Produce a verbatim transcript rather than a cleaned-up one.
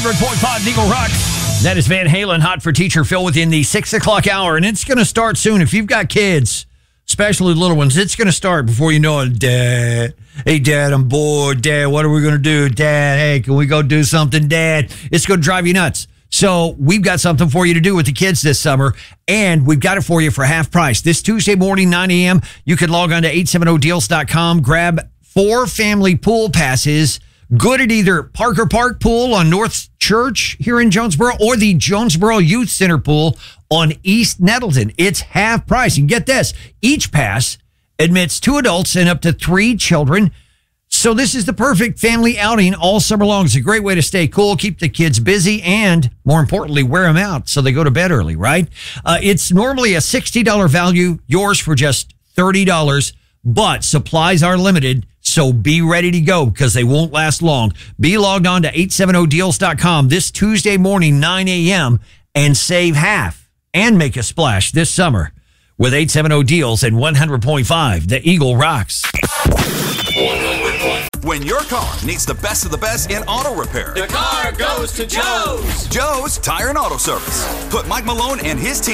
hundred point five Eagle Rock. That is Van Halen, Hot for Teacher Phil, within the six o'clock hour, and it's going to start soon. If you've got kids, especially little ones, it's going to start before you know it. Dad, hey, Dad, I'm bored. Dad, what are we going to do? Dad, hey, can we go do something? Dad, it's going to drive you nuts. So we've got something for you to do with the kids this summer, and we've got it for you for half price. This Tuesday morning, nine a.m., you can log on to eight seventy deals dot com, grab four family pool passes, good at either Parker Park Pool on North Church here in Jonesboro or the Jonesboro Youth Center Pool on East Nettleton. It's half price. And get this, each pass admits two adults and up to three children. So this is the perfect family outing all summer long. It's a great way to stay cool, keep the kids busy, and more importantly, wear them out so they go to bed early, right? Uh, it's normally a sixty dollars value, yours for just thirty dollars, but supplies are limited. So be ready to go because they won't last long. Be logged on to eight seventy deals dot com this Tuesday morning, nine a.m., and save half and make a splash this summer with eight seventy Deals and one hundred point five. The Eagle rocks. When your car needs the best of the best in auto repair, the car goes to Joe's. Joe's Tire and Auto Service. Put Mike Malone and his team